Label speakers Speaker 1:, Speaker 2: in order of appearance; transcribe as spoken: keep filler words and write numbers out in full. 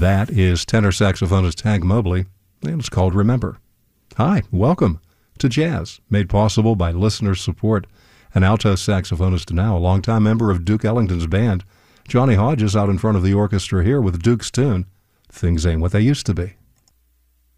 Speaker 1: That is tenor saxophonist Tag Mobley, and it's called Remember. Hi, welcome to Jazz, made possible by listener support. An alto saxophonist now, a longtime member of Duke Ellington's band, Johnny Hodges, out in front of the orchestra here with Duke's tune, Things Ain't What They Used to Be.